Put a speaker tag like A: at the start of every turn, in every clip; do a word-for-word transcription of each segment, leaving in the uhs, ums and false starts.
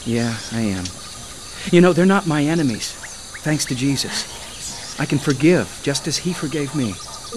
A: Yeah, I am. You know, they're not my enemies, thanks to Jesus. I can forgive just as he forgave me.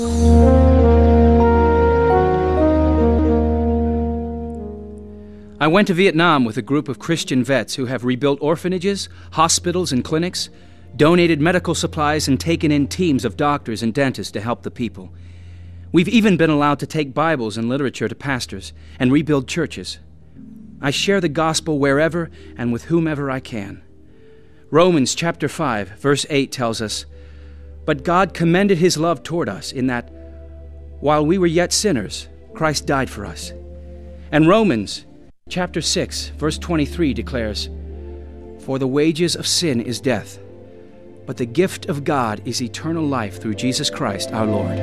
A: I went to Vietnam with a group of Christian vets who have rebuilt orphanages, hospitals, and clinics, donated medical supplies, and taken in teams of doctors and dentists to help the people. We've even been allowed to take Bibles and literature to pastors and rebuild churches. I share the gospel wherever and with whomever I can. Romans chapter five, verse eight tells us, "But God commended his love toward us in that, while we were yet sinners, Christ died for us." And Romans chapter six, verse twenty-three declares, "For the wages of sin is death, but the gift of God is eternal life through Jesus Christ our Lord."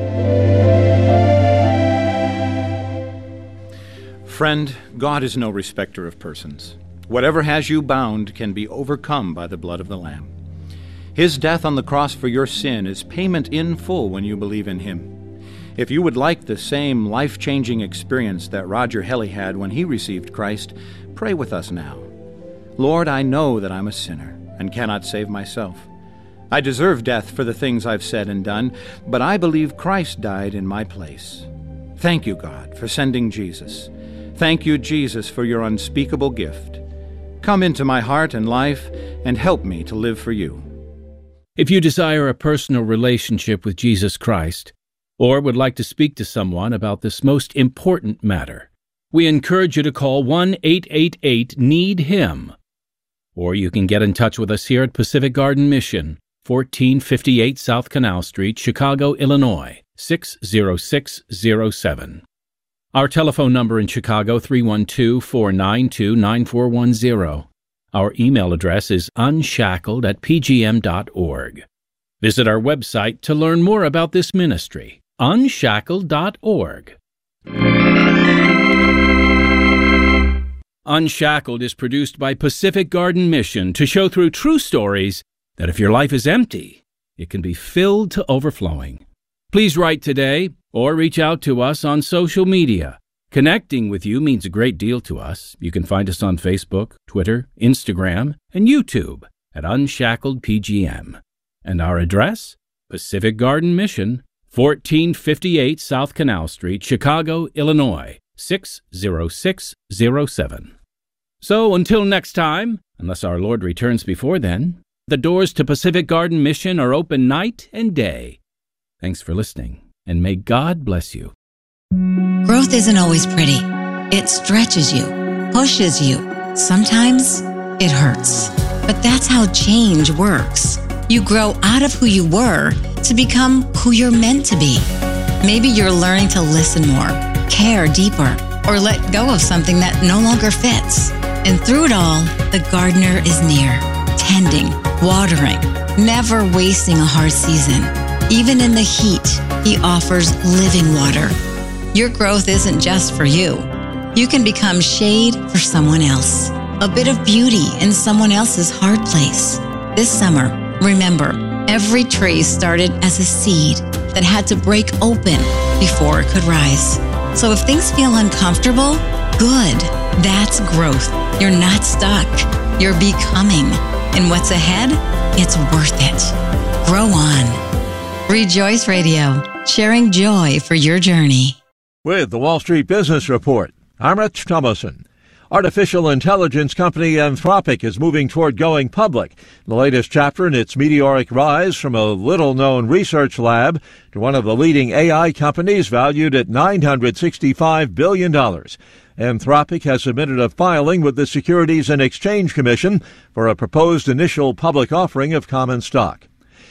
B: Friend, God is no respecter of persons. Whatever has you bound can be overcome by the blood of the Lamb. His death on the cross for your sin is payment in full when you believe in him. If you would like the same life-changing experience that Roger Helly had when he received Christ, pray with us now. Lord, I know that I'm a sinner and cannot save myself. I deserve death for the things I've said and done, but I believe Christ died in my place. Thank you, God, for sending Jesus. Thank you, Jesus, for your unspeakable gift. Come into my heart and life and help me to live for you.
C: If you desire a personal relationship with Jesus Christ, or would like to speak to someone about this most important matter, we encourage you to call one eight eight eight need him. Or you can get in touch with us here at Pacific Garden Mission, fourteen fifty-eight South Canal Street, Chicago, Illinois, six zero six zero seven. Our telephone number in Chicago, three one two, four nine two, nine four one zero. Our email address is unshackled at p g m dot org. Visit our website to learn more about this ministry, unshackled dot org. Unshackled is produced by Pacific Garden Mission to show through true stories that if your life is empty, it can be filled to overflowing. Please write today or reach out to us on social media. Connecting with you means a great deal to us. You can find us on Facebook, Twitter, Instagram, and YouTube at Unshackled P G M. And our address? Pacific Garden Mission, fourteen fifty-eight South Canal Street, Chicago, Illinois, six zero six zero seven. So until next time, unless our Lord returns before then, the doors to Pacific Garden Mission are open night and day. Thanks for listening, and may God bless you.
D: Growth isn't always pretty. It stretches you, pushes you. Sometimes it hurts. But that's how change works. You grow out of who you were to become who you're meant to be. Maybe you're learning to listen more, care deeper, or let go of something that no longer fits. And through it all, the gardener is near, tending, watering, never wasting a hard season. Even in the heat, he offers living water. Your growth isn't just for you. You can become shade for someone else, a bit of beauty in someone else's hard place. This summer, remember, every tree started as a seed that had to break open before it could rise. So if things feel uncomfortable, good. That's growth. You're not stuck. You're becoming. And what's ahead? It's worth it. Grow on. Rejoice Radio, sharing joy for your journey.
E: With the Wall Street Business Report, I'm Rich Thomason. Artificial intelligence company Anthropic is moving toward going public. The latest chapter in its meteoric rise from a little-known research lab to one of the leading A I companies valued at nine hundred sixty-five billion dollars. Anthropic has submitted a filing with the Securities and Exchange Commission for a proposed initial public offering of common stock.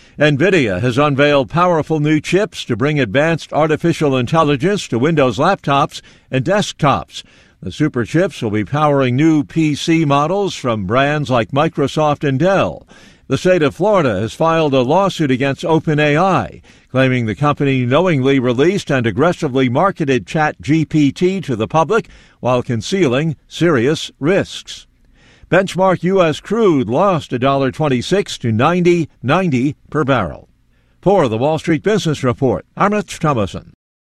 E: NVIDIA has unveiled powerful new chips to bring advanced artificial intelligence to Windows laptops and desktops. The super chips will be powering new P C models from brands like Microsoft and Dell. The state of Florida has filed a lawsuit against OpenAI, claiming the company knowingly released and aggressively marketed ChatGPT to the public while concealing serious risks. Benchmark U S crude lost one dollar twenty-six to ninety ninety per barrel. For the Wall Street Business Report, I'm Rich Thomason.